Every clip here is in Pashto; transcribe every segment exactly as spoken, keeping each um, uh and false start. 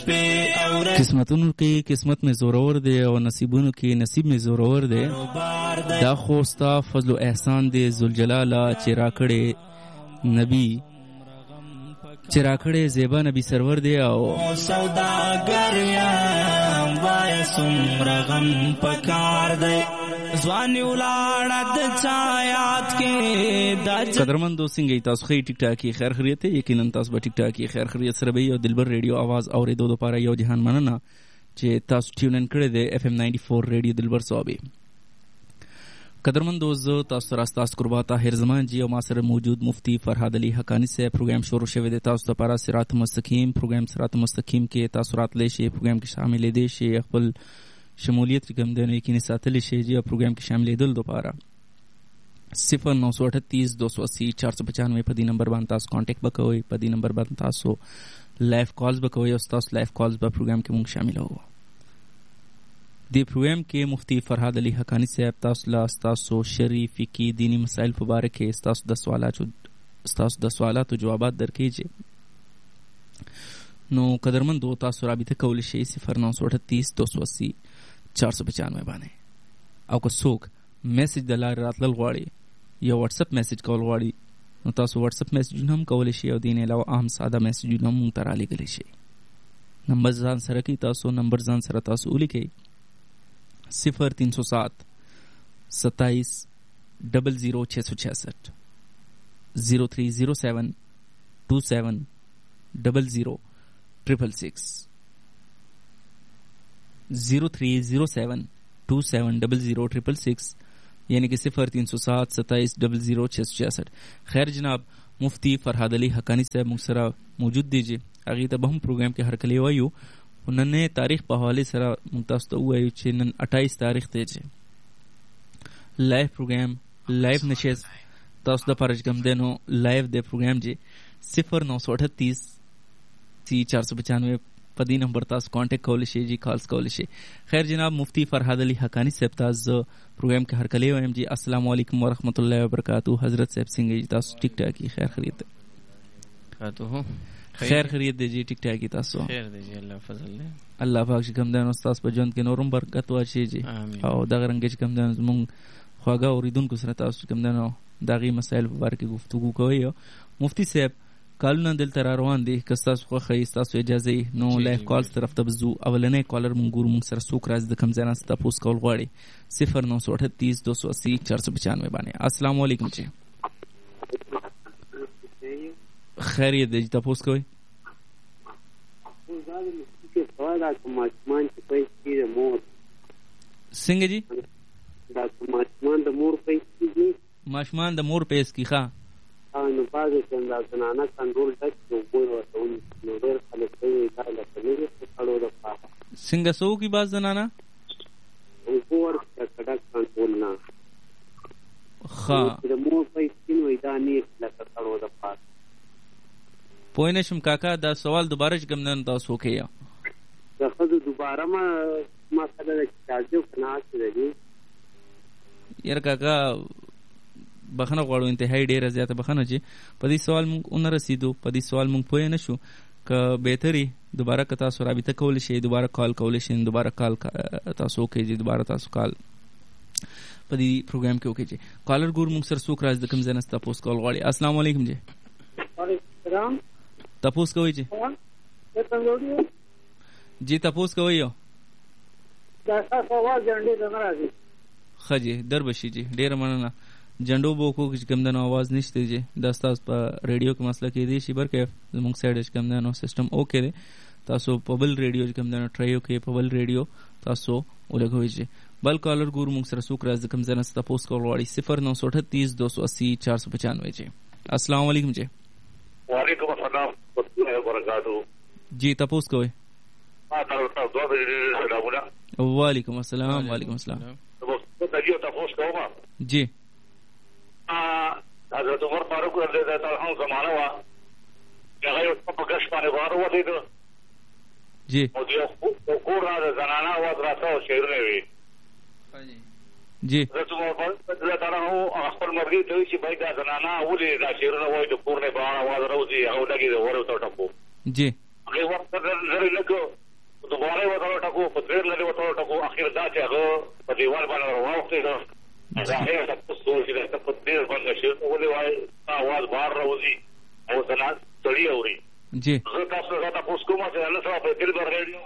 قسمتونو کې قسمت میں زورور دی او نصیبونو کې نصیب میں زورور دی. دا خو ستا فضل و احسان دی ذوالجلاله چې راکړې نبی چې راکړې زیبا نبی سرور دی او سوداګر یم وای څومره غم پکار دی ځواني ولاړه د چا یاد کې دا قدرمندو څنګه تاسو خې ټیک ټاک کې خیر خیریت یقینا تاسو به ټیک ټاک کې خیر خیریت سره به یو دلبر ریډیو आवाज اورېدو لپاره یو جهان مننه چې تاسو ټیون ان کړی دی اف ام نائنٹی فور ریډیو دلبر صوبې. قدرمندو زه تاسو سره تاسو قربا طاهر زمان جی او ما سره موجود مفتی فرهاد علي حقانی صاحب. پروګرام شروع شوی دی تاسو لپاره صراط مستقیم. پروګرام صراط مستقیم کې تاسو راتلی شئ پروګرام کې شامل دی شئ خپل شمولیت رقم دینو یقیني ساتلی شئ جی او پروګرام کې شاملېدل لپاره صفر نو سو اٹھتیس دو سو اسی چار سو پچانوے په دې نمبر باندې تاسو کانټیکټ وکوئ. په دې نمبر باندې تاسو لایف کالز وکوئ او تاسو لایف کالز په پروګرام کې مونږ شامل وو. دې پروګرام کې مفتی فرهاد علي حقانی صاحب تاسو له تاسو شرعي فقهي دینی مسایل په اړه کې تاسو د سوالاتو تاسو د سوالاتو جوابات درکړي. نو قدرمندو تاسو رابطه کولی شئ صفر نو سو اٹھتیس دو سو اسی چار سو پچانوے باندې. او که څوک میسج د لارې راتلل غواړي یا واتس اپ میسج کول غواړي نو تاسو واتس اپ میسجونه هم کولی شئ او دې نه علاوه عام ساده میسجونه هم مونږ ته رالیږلی شئ. نمبر ځان سره کوي تاسو نمبر ځان سره تاسو ولیکئ صفر تین سو سات ستائیس ڈبل زیرو چھ سو چھسٹھ زیرو تھری زیرو سیون ٹو سیون ڈبل زیرو ٹریپل سکس زیرو تھری زیرو سیون ٹو سیون ڈبل زیرو ٹریپل سکس یعنی کہ صفر تین سو سات ستائیس ڈبل زیرو چھ سو چھیاسٹھ. خیر جناب مفتی فرهاد علي حقانی صاحب موږ سره موجود دیجیے. هغې ته به هم پروګرام کې هر کله وایو نن تاریخ په حواله سره موږ تاسو ته ووایو چې نن اٹھائیس تاریخ دی چې لایف پروګرام لایف نشست تاسو د پاره کوم دی نو لایف دی پروګرام چې صفر نو سو اٹھتیس سی چار سو پچانوے په دې نمبر تاسو کانټیکټ کولی شئ جی کالز کولی شئ. خیر جناب مفتی فرهاد علي حقانی صاحب تاسو پروګرام کې هر کله وایم جی السلام علیکم ورحمۃ اللہ وبرکاتہ. حضرت صاحب څنګه جی تاسو ټیک ټاک خیر خیریت خیر خیریت دی جی ټیک ټاک تاسو خیر دی جی الله فضل دی الله پاک چې کوم دنو تاسو په ژوند کې نورم برکت واچي جی او دغه رنګ چې کوم دنو زموږ خواږه اوریدونکو سره تاسو کوم دنو دغه مسایل په اړه کې گفتگو کوي. مفتی صاحب کالونه دلته را روان دي که تاسو خوښه تاسو اجازه نو لایف کالز طرف ته بزو. اولنې کالر مونږ ګورو مونږ سره څوک راځي د کوم ځای نه تاسو کول غواړي صفر نو سو اٹھتیس دو سو اسی چار سو پچانوے باندې. السلام علیکم جی خیریت دی تاسو کوئ څنګه جی دا ماشومان د مور پیسې دي ماشومان د مور پیسې کی ښه نو بعضې څنګه زنانه کنټرول ډک نو بوی ورته ونیسي نو ډېر خلک کوي دا لکه لرې کړو دپاره څنګه څه وکړي بعض زنانه اوبه ورکړه که ډک کنټرول نه ښه د مور پیسې نو دا نیک لکه کړو دپاره پوه نه شم کاکا دا سوال دوباره چې کوم نه تاسو وکړئ د ښځو دوباره ما مسله ده چې تعجب که نه هسې ده دي یاره کاکا بخنه غواړو انتهایی ډیره زیاته بخنه چې په دې سوال مونږ ونه رسیدو په دې سوال مونږ پوه نه شو که بهتري دوباره که تاسو رابطه کولی شئ دوباره کال کولی شئ دوباره کال تاسو وکړئ چې دوباره تاسو کال په دې پروګرام کې وکړئ چې کالر ګور مونږ سره څوک راځي د کوم ځای نه تپوس کول غواړي. السلام علیکم جی وعلیکم تپوس کوئ جی جی تپوس کوئ یو ښه جی در بشي جی ډېره مننه. جنډو بوکو چې کوم دنو आवाज نشته جی دا تاسو په ریډیو کې مسله کې دی شي برکه زموږ سایډ چې کوم دنو سیستم اوکې دی تاسو په بل ریډیو چې کوم دنو ټرایو کې په بل ریډیو تاسو ولګوي جی. بل کالر ګور موږ سره څوک راځي کوم ځای نه تاسو کول غواړي صفر نو سو اٹھتیس دو سو اسی چار سو پچانوے جی. السلام علیکم جی وعلیکم السلام ورحمۃ اللہ وبرکاتہ جی تاسو کوئ وعلیکم السلام وعلیکم السلام جی حضرت عمر فاروق رضی الله تعالی عنہ زمانہ وا هغه یو په ګش باندې واره وته جی او دی کور را زنانه و دراسه او شعرونه وی جی حضرت عمر فاروق رضی الله تعالی عنہ خپل مرګ ته چې باید زنانه ولې دا شعرونه وای د کور نه باندې आवाज راوځي او دغه ورو ته ټکو جی هغه وخت لري لګو دوباره وته ټکو په ډېر لري وته ټکو اخر دا چې هغه په دیوال باندې راوځي نو دا هغه تاسو چې تاسو په ډېر باندې شي ولې وای आवाज بار راوځي او څنګه تړي اوري جی زه تاسو راته پوس کوم چې نه سره په دل بر ریډیو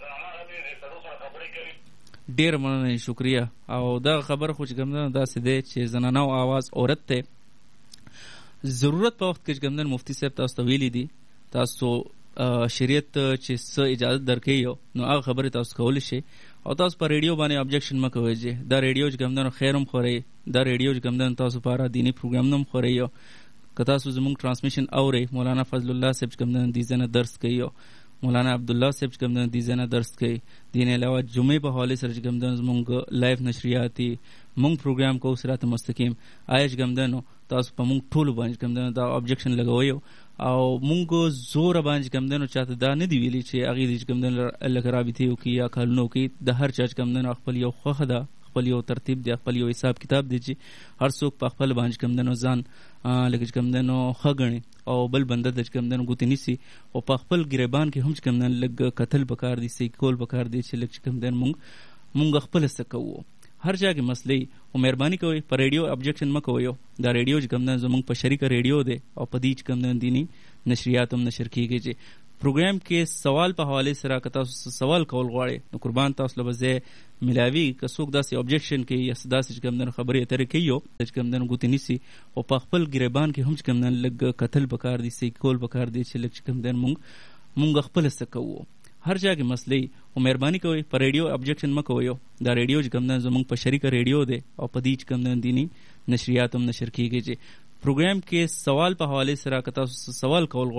ډیر مننه شکریا او دا خبر خو چې ګمنه دا سده چې زنانه او आवाज عورت ته ضرورت په وخت کې ګمنه مفتی صاحب تاسو ته ویلي دي تاسو شریعت چې څه اجازه درکې نو هغه خبره تاسو کول شي او تاسو په ریډیو باندې ابجیکشن مکوئ چې دا ریډیو چې ګمنه خیرم خوري دا ریډیو چې ګمنه تاسو لپاره دینی پروګرام نوم خوري او که تاسو زموږ ترانسمیشن اوري مولانا فضل الله صاحب چې ګمنه دي زنه درس کوي مولانا عبدالله صاحب چې ګمنه دي زنه درس کوي دین علاوه جمعې په حواله سره چې ګمنه زموږ لایف نشریاتي مونږ پروګرام کو صراط مستقیم آیا چې ګمنه تاسو په مونږ ټول باندې ګمنه دا ابجیکشن لګوي او مونږ زور باندې ګمنه چاته دا نه دی ویلي چې هغه دې ګمنه لکه رابطه او کی یا کلنو کی د هر چا ګمنه خپل یو خوخه ده خپل یو ترتیب دی خپل یو حساب کتاب دی چې هر څوک په خپل باندې ګمنه ځان لکه ګمنه خغنی او بل بنده د ګمنه ګوتی نیسی او په خپل ګریبان کې هم ګمنه لګ قتل بکار دي سی کول بکار دي چې لکه ګمنه مونږ مونږ خپل سکو هر ځای کې مسلې او مهرباني کوئ په ریډیو ابجیکشن مکوئ دا ریډیو چې ګمنه زمونږ په شریکه ریډیو دی او په دې چې ګمنه دینی نشریات هم نشر کیږي چې پروګرام کې سوال په حواله سره که تاسو سوال کول غواړئ نو قربان تاسو له وځه ملاوي که څوک داسې ابجیکشن کوي یا داسې ګمنه خبرې اترې کوي یو چې ګمنه ګوتی نیسی او په خپل ګریبان کې هم ګمنه لګ قتل بکار دي سی کول بکار دي چې لکه ګمنه مونږ مونږ خپل سکو هر ځای کې مسلې او مهرباني کوئ په ریډیو ابجیکشن مکوئ دا ریډیو چې ګمنه زمونږ په شریکه ریډیو دی او په دې چې ګمنه دینی نشریات هم نشر کیږي چې پروګرام کې سوال په حواله سره که تاسو سوال کول